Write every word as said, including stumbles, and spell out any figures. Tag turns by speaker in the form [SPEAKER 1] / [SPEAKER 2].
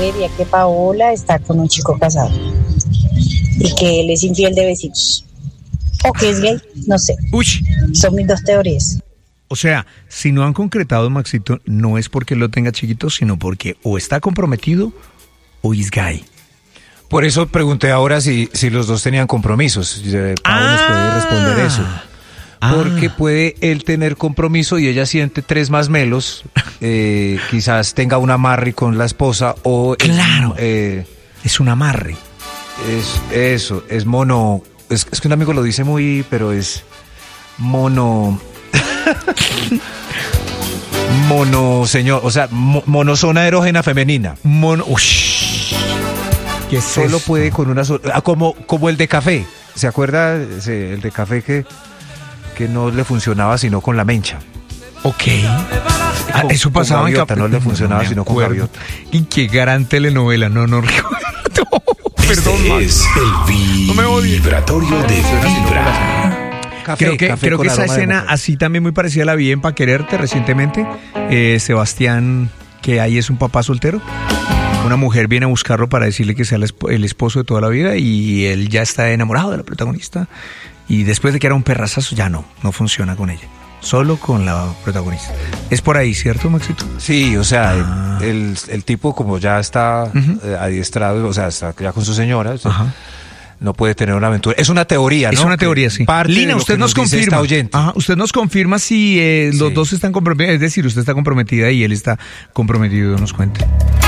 [SPEAKER 1] creería que Paola está con un chico casado y que él es infiel de vecinos. O que es gay, no sé.
[SPEAKER 2] Uy.
[SPEAKER 1] Son mis dos teorías.
[SPEAKER 2] O sea, si no han concretado, Maxito, no es porque lo tenga chiquito, sino porque o está comprometido o es gay.
[SPEAKER 3] Por eso pregunté ahora si, si los dos tenían compromisos. Pablo ah, nos puede responder eso. Ah. Porque puede él tener compromiso y ella siente tres más melos. Eh, quizás tenga un amarre con la esposa o...
[SPEAKER 2] Claro,
[SPEAKER 3] es, eh,
[SPEAKER 2] es un amarre.
[SPEAKER 3] Es eso, es mono... Es, es que un amigo lo dice muy... pero es mono... mono, señor, o sea, mo, monozona erógena femenina.
[SPEAKER 2] Mono... Ush.
[SPEAKER 3] Que solo esto? Puede con una sola, como, como el de café. ¿Se acuerda ese, el de café que, que no le funcionaba sino con la mencha?
[SPEAKER 2] Ok. Ah,
[SPEAKER 3] con,
[SPEAKER 2] eso pasaba
[SPEAKER 3] con gaviota,
[SPEAKER 2] en
[SPEAKER 3] no le funcionaba no sino con gaviota.
[SPEAKER 2] Y qué gran telenovela, no, no recuerdo. Perdón,
[SPEAKER 4] este es el
[SPEAKER 2] no me
[SPEAKER 4] vibratorio de Vibra.
[SPEAKER 2] Café, creo que,
[SPEAKER 3] café
[SPEAKER 2] creo que esa escena así también muy parecida la vi en Pa' Quererte recientemente. Eh, Sebastián, que ahí es un papá soltero. Una mujer viene a buscarlo para decirle que sea el esposo de toda la vida y él ya está enamorado de la protagonista. Y después de que era un perrazazo, ya no, no funciona con ella. Solo con la protagonista. Es por ahí, ¿cierto, Maxito?
[SPEAKER 3] Sí, o sea, ah. el, el tipo como ya está uh-huh. eh, adiestrado, o sea, está ya con su señora, o sea, uh-huh. no puede tener una aventura. Es una teoría, ¿no?
[SPEAKER 2] Es una teoría, sí.
[SPEAKER 3] Lina, usted nos, nos confirma.
[SPEAKER 2] Ajá, usted nos confirma si eh, los sí. dos están comprometidos, es decir, usted está comprometida y él está comprometido, nos cuente.